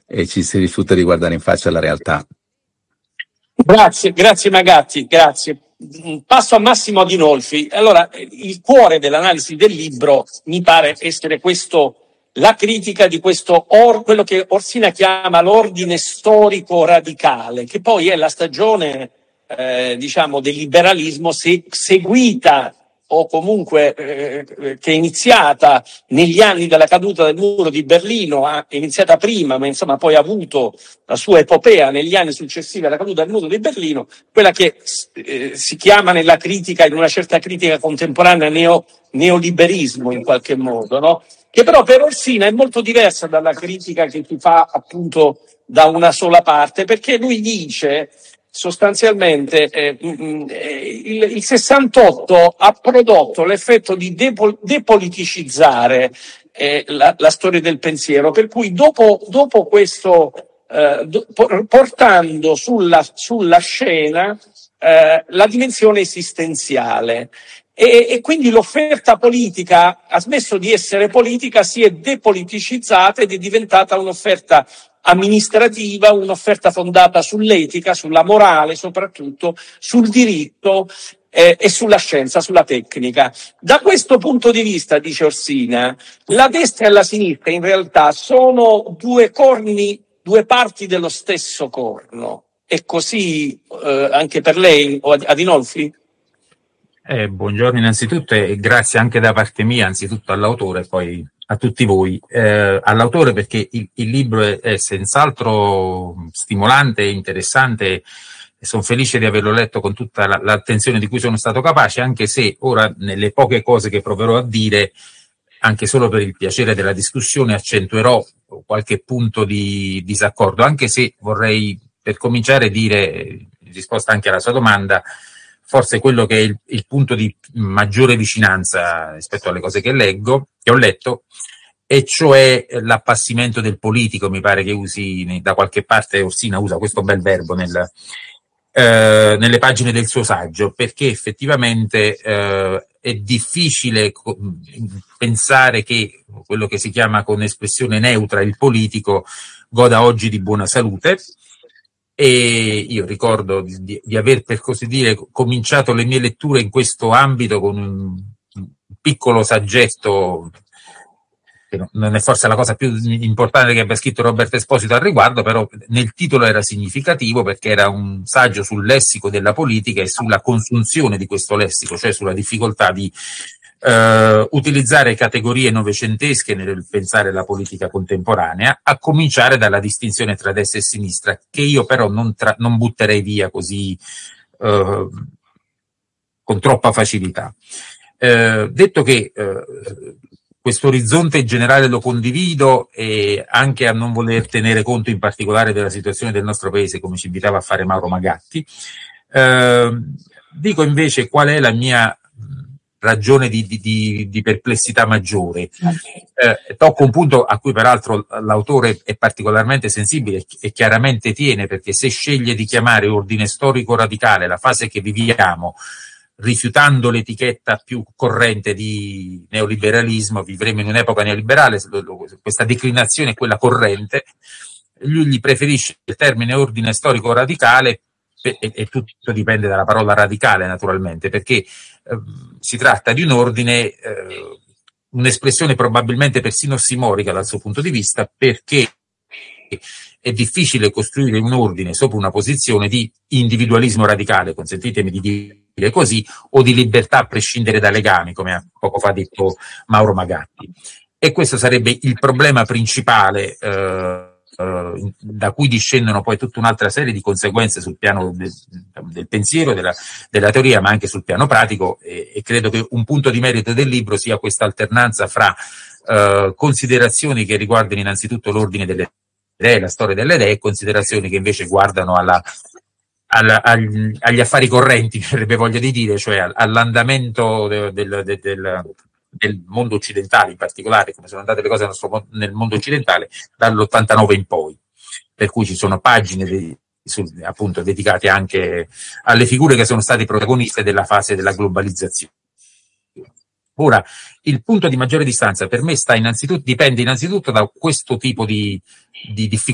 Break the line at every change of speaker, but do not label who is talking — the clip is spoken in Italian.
e ci si rifiuta di guardare in faccia la realtà.
Grazie Magatti, grazie. Passo a Massimo Adinolfi. Allora, il cuore dell'analisi del libro mi pare essere questo, la critica di questo quello che Orsina chiama l'ordine storico radicale, che poi è la stagione diciamo del liberalismo seguita o comunque che è iniziata negli anni della caduta del muro di Berlino, è iniziata prima, ma insomma poi ha avuto la sua epopea negli anni successivi alla caduta del muro di Berlino, quella che si chiama nella critica, in una certa critica contemporanea, neoliberismo in qualche modo, no? Che però per Orsina è molto diversa dalla critica che si fa appunto da una sola parte, perché lui dice sostanzialmente il 68 ha prodotto l'effetto di depoliticizzare la storia del pensiero, per cui dopo questo portando sulla scena la dimensione esistenziale. E quindi l'offerta politica ha smesso di essere politica, si è depoliticizzata ed è diventata un'offerta amministrativa, un'offerta fondata sull'etica, sulla morale soprattutto, sul diritto e sulla scienza, sulla tecnica. Da questo punto di vista, dice Orsina, la destra e la sinistra in realtà sono due corni, due parti dello stesso corno. È così anche per lei, Adinolfi?
Buongiorno innanzitutto e grazie anche da parte mia, anzitutto all'autore e poi a tutti voi. All'autore perché il libro è senz'altro stimolante e interessante e sono felice di averlo letto con tutta l'attenzione di cui sono stato capace, anche se ora nelle poche cose che proverò a dire, anche solo per il piacere della discussione, accentuerò qualche punto di disaccordo, anche se vorrei per cominciare dire, in risposta anche alla sua domanda, forse quello che è il punto di maggiore vicinanza rispetto alle cose che ho letto, e cioè l'appassimento del politico. Mi pare che usi, da qualche parte Orsina usa questo bel verbo nelle pagine del suo saggio, perché effettivamente è difficile pensare che quello che si chiama con espressione neutra il politico goda oggi di buona salute. E io ricordo di aver, per così dire, cominciato le mie letture in questo ambito con un piccolo saggetto che non è forse la cosa più importante che abbia scritto Roberto Esposito al riguardo, però nel titolo era significativo perché era un saggio sul lessico della politica e sulla consunzione di questo lessico, cioè sulla difficoltà di utilizzare categorie novecentesche nel pensare la politica contemporanea, a cominciare dalla distinzione tra destra e sinistra, che io però non butterei via così con troppa facilità. Detto che questo orizzonte generale lo condivido, e anche a non voler tenere conto in particolare della situazione del nostro paese, come ci invitava a fare Mauro Magatti, dico invece qual è la mia ragione di perplessità maggiore. Tocco un punto a cui peraltro l'autore è particolarmente sensibile e chiaramente tiene, perché se sceglie di chiamare ordine storico radicale la fase che viviamo, rifiutando l'etichetta più corrente di neoliberalismo, vivremo in un'epoca neoliberale, questa declinazione è quella corrente, lui gli preferisce il termine ordine storico radicale, e tutto dipende dalla parola radicale naturalmente, perché si tratta di un ordine, un'espressione probabilmente persino ossimorica dal suo punto di vista, perché è difficile costruire un ordine sopra una posizione di individualismo radicale, consentitemi di dire così, o di libertà a prescindere dai legami, come ha poco fa detto Mauro Magatti. E questo sarebbe il problema principale da cui discendono poi tutta un'altra serie di conseguenze sul piano del pensiero, della teoria, ma anche sul piano pratico, e credo che un punto di merito del libro sia questa alternanza fra considerazioni che riguardano innanzitutto l'ordine delle idee, la storia delle idee, e considerazioni che invece guardano agli affari correnti, mi avrebbe voglia di dire, cioè all'andamento del mondo occidentale, in particolare come sono andate le cose nel mondo occidentale dall'89 in poi, per cui ci sono pagine appunto dedicate anche alle figure che sono state protagoniste della fase della globalizzazione. Ora, il punto di maggiore distanza per me dipende innanzitutto da questo tipo di difficoltà